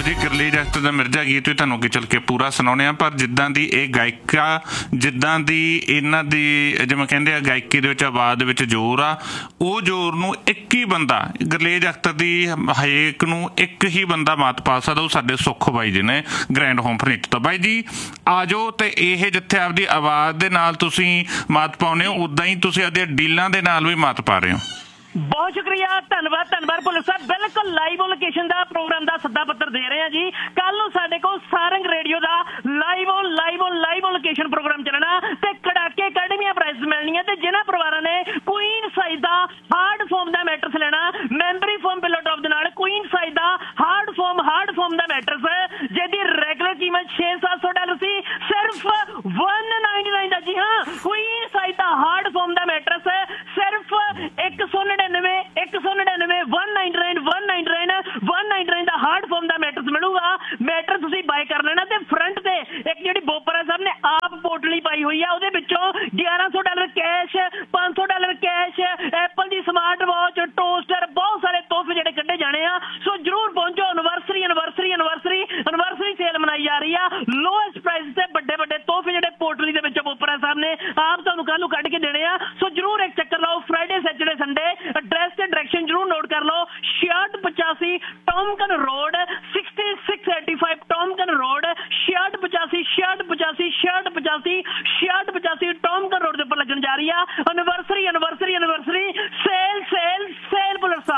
ਜੀ ਗੁਰਲੀਨ ਅਖਤਰ ਦਾ ਮਿਰਜ਼ਾ ਗੀਤ ਵੀ ਤੁਹਾਨੂੰ ਅੱਗੇ ਚੱਲ ਕੇ ਪੂਰਾ ਸੁਣਾਉਂਦੇ ਹਾਂ। ਪਰ ਜਿੱਦਾਂ ਦੀ ਇਹ ਗਾਇਕਾ, ਜਿੱਦਾਂ ਦੀ ਇਹਨਾਂ ਦੀ ਜਿਵੇਂ ਕਹਿੰਦੇ ਆ ਗਾਇਕੀ ਦੇ ਵਿੱਚ ਆਵਾਜ਼ ਦੇ ਵਿੱਚ ਜ਼ੋਰ ਆ, ਉਹ ਜ਼ੋਰ ਨੂੰ ਇੱਕ ਹੀ ਬੰਦਾ, ਗੁਰਲੀਨ ਅਖਤਰ ਦੀ ਹਰੇਕ ਨੂੰ ਇੱਕ ਹੀ ਬੰਦਾ ਮਾਤ ਪਾ ਸਕਦਾ। ਉਹ ਸਾਡੇ ਸੁੱਖ ਬਾਈ ਜੀ ਨੇ ਗ੍ਰੈਂਡ ਹੋਮ ਫਰਨੀਚਰ ਤੋਂ। ਬਾਈ ਜੀ ਆ ਜਾਓ। ਤੇ ਇਹ ਜਿੱਥੇ ਆਪਦੀ ਆਵਾਜ਼ ਦੇ ਨਾਲ ਤੁਸੀਂ ਮਾਤ ਪਾਉਂਦੇ ਹੋ, ਉੱਦਾਂ ਹੀ ਤੁਸੀਂ ਆਪਦੀਆਂ ਡੀਲਾਂ ਦੇ ਨਾਲ ਵੀ ਮਾਤ ਪਾ ਰਹੇ ਹੋ। ਬਹੁਤ ਸ਼ੁਕਰੀਆ, ਧੰਨਵਾਦ ਭੁੱਲਰ ਸਾਹਿਬ। ਬਿਲਕੁਲ ਲਾਈਵ ਲੋਕੇਸ਼ਨ ਦਾ ਪ੍ਰੋਗਰਾਮ ਦਾ ਸੱਦਾ ਪੱਤਰ ਦੇ ਰਹੇ ਹਾਂ ਜੀ। ਕੱਲ ਨੂੰ ਸਾਡੇ ਕੋਲ ਸਾਰੰਗ ਰੇਡੀਓ ਦਾ ਲਾਈਵ ਲੋਕੇਸ਼ਨ ਪ੍ਰੋਗਰਾਮ ਚੱਲਣਾ ਤੇ ਕੜਾਕੇ ਅਕੈਡਮੀਆਂ ਪ੍ਰਾਈਜ਼ ਮਿਲਣੀਆਂ। ਤੇ ਜਿਹਨਾਂ ਪਰਿਵਾਰਾਂ ਨੇ ਕੁਈਨ ਸਾਈਜ਼ ਦਾ ਹਾਰਡ ਫੋਮ ਦਾ ਮੈਟਰਸ ਲੈਣਾ, ਮੈਂਬਰੀ ਫੋਮ ਪਿੱਲੋ ਟੌਪ ਦੇ ਨਾਲ ਕੁਈਨ ਸਾਈਜ਼ ਦਾ ਹਾਰਡ ਫੋਮ ਦਾ ਮੈਟਰਸ, ਜਿਹਦੀ ਰੈਗੂਲਰ ਕੀਮਤ $6,700 ਸੀ, ਸਿਰਫ $199 ਦਾ। ਜੀ ਹਾਂ, ਕੁਈਨ ਸਾਈਜ਼ ਦਾ ਹਾਰਡ ਫੋਮ ਦਾ ਮੈਟਰਸ ਸਿਰਫ 199 ਦਾ ਹਾਰਡ ਫੋਮ ਦਾ ਮੈਟਰਸ ਮਿਲੂਗਾ। ਮੈਟਰਸ ਤੁਸੀਂ ਬਾਏ ਕਰ ਲੈਣਾ। ਤੇ ਫਰੰਟ ਤੇ ਇੱਕ ਜਿਹੜੀ ਬੋਪਰਾ ਸਾਹਿਬ ਨੇ ਆਪ ਪੋਟਲੀ ਪਾਈ ਹੋਈ ਆ, ਉਹਦੇ ਵਿੱਚੋਂ $1100 ਕੈਸ਼, $500 ਕੈਸ਼, ਐਪਲ ਦੀ ਸਮਾਰਟ ਵਾਚ, ਟੋਸਟਰ, ਬਹੁਤ ਸਾਰੇ ਤੋਹਫੇ ਜਿਹੜੇ ਕੱਢੇ ਜਾਣੇ ਆ। ਸੋ ਜਰੂਰ ਪਹੁੰਚੋ। ਐਨਵਰਸਰੀ ਸੇਲ ਮਨਾਈ ਜਾ ਰਹੀ ਆ। ਲੋਐਸਟ ਪ੍ਰਾਈਸ ਤੇ ਵੱਡੇ ਤੋਹਫੇ ਜਿਹੜੇ ਪੋਟਲੀ ਦੇ ਵਿੱਚ ਬੋਪਰਾ ਸਾਹਿਬ ਨੇ ਆਪ ਤੁਹਾਨੂੰ ਕੱਲ ਨੂੰ ਕੱਢ